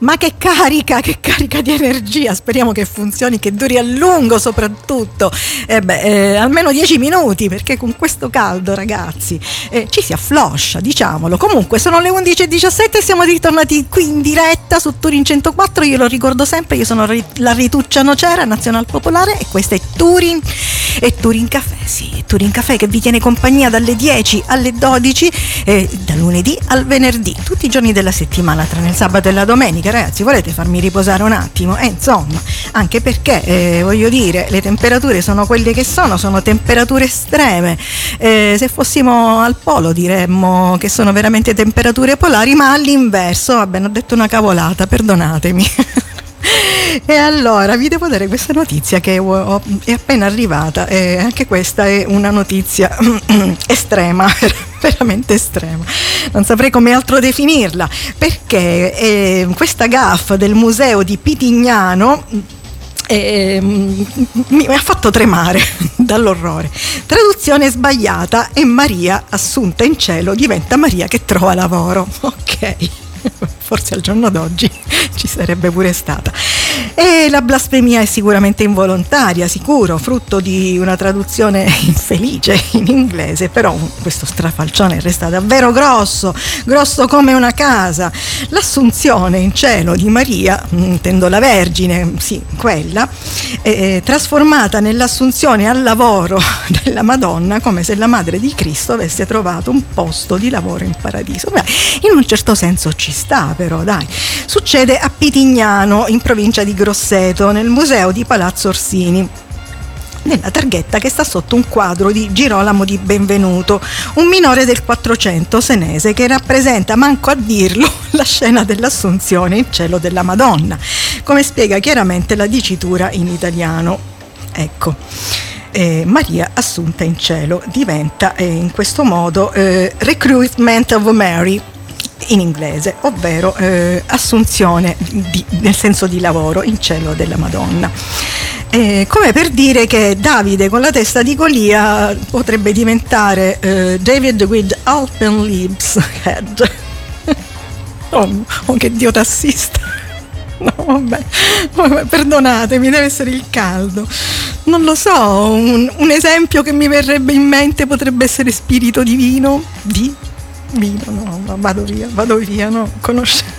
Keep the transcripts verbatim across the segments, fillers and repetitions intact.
Ma che carica, che carica di energia, speriamo che funzioni, che duri a lungo soprattutto, eh beh, eh, almeno dieci minuti, perché con questo caldo, ragazzi, eh, ci si affloscia, diciamolo. Comunque sono le undici e diciassette e siamo ritornati qui in diretta su Turin centoquattro, io lo ricordo sempre, io sono la Rituccia Nocera, Nazional Popolare, e questa è Turin e Turin Caffè, sì, Turin Caffè che vi tiene compagnia dalle dieci alle dodici, eh, da lunedì al venerdì, tutti i giorni della settimana, tranne il sabato e la domenica. Ragazzi, volete farmi riposare un attimo? Eh, insomma, anche perché, eh, voglio dire, le temperature sono quelle che sono, sono temperature estreme. Eh, se fossimo al polo diremmo che sono veramente temperature polari, ma all'inverso, vabbè, ho detto una cavolata, perdonatemi. E allora vi devo dare questa notizia che è appena arrivata, e anche questa è una notizia estrema, veramente estrema, non saprei come altro definirla, perché eh, questa gaffe del museo di Pitignano eh, mi ha fatto tremare dall'orrore. Traduzione sbagliata e Maria assunta in cielo diventa Maria che trova lavoro. Ok, forse al giorno d'oggi ci sarebbe pure stata. E la blasfemia è sicuramente involontaria, sicuro, frutto di una traduzione infelice in inglese, però questo strafalcione resta davvero grosso, grosso come una casa. L'assunzione in cielo di Maria, intendo la Vergine, sì, quella, è trasformata nell'assunzione al lavoro della Madonna, come se la Madre di Cristo avesse trovato un posto di lavoro in paradiso. Beh, in un certo senso ci sta, però, dai. Succede a Pitignano, in provincia di Grosseto, nel museo di Palazzo Orsini, nella targhetta che sta sotto un quadro di Girolamo di Benvenuto, un minore del Quattrocento senese, che rappresenta, manco a dirlo, la scena dell'assunzione in cielo della Madonna, come spiega chiaramente la dicitura in italiano. Ecco, eh, Maria assunta in cielo diventa eh, in questo modo eh, Recruitment of Mary in inglese, ovvero eh, assunzione di, nel senso di lavoro in cielo della Madonna. Eh, come per dire che Davide con la testa di Golia potrebbe diventare eh, David with Alpen Lips Head. Oh, oh, che Dio t'assista. No, vabbè. vabbè, perdonatemi, deve essere il caldo. Non lo so, un, un esempio che mi verrebbe in mente potrebbe essere Spirito Divino di vino, no, no, vado via, vado via, no, conosce.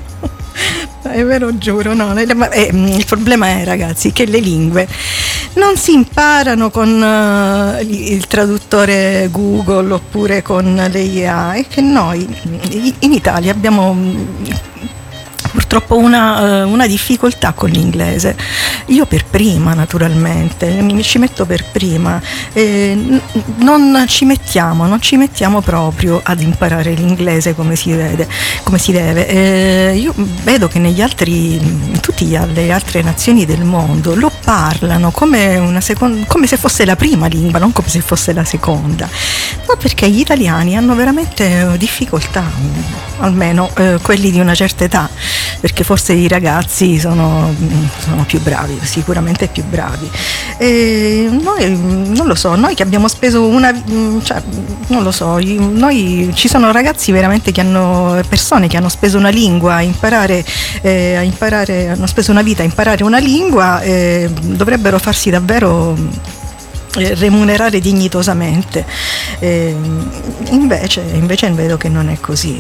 È vero, giuro, no. Eh, il problema è, ragazzi, che le lingue non si imparano con uh, il traduttore Google oppure con le A I, e che noi in Italia abbiamo purtroppo una, una difficoltà con l'inglese. Io per prima, naturalmente, mi ci metto per prima, eh, non ci mettiamo, non ci mettiamo proprio ad imparare l'inglese come si vede, come si deve. Eh, io vedo che negli altri, in tutte le altre nazioni del mondo lo parlano come una seconda, come se fosse la prima lingua, non come se fosse la seconda. No, perché gli italiani hanno veramente difficoltà, almeno eh, quelli di una certa età, perché forse i ragazzi sono, sono più bravi, sicuramente più bravi. E noi, non lo so, noi che abbiamo speso una, cioè, non lo so, noi, ci sono ragazzi veramente che hanno, persone che hanno speso una lingua a imparare, eh, a imparare, hanno speso una vita a imparare una lingua, eh, dovrebbero farsi davvero remunerare dignitosamente. Eh, invece, invece vedo che non è così.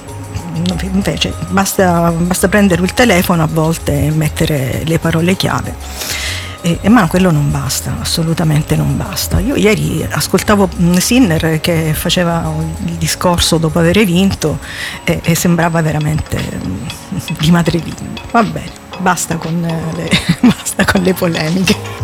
Invece basta, basta prendere il telefono a volte e mettere le parole chiave, e, e ma quello non basta, assolutamente non basta. Io ieri ascoltavo Sinner che faceva il discorso dopo aver vinto e, e sembrava veramente di madrelingua. Va bene, basta con le, basta con le polemiche.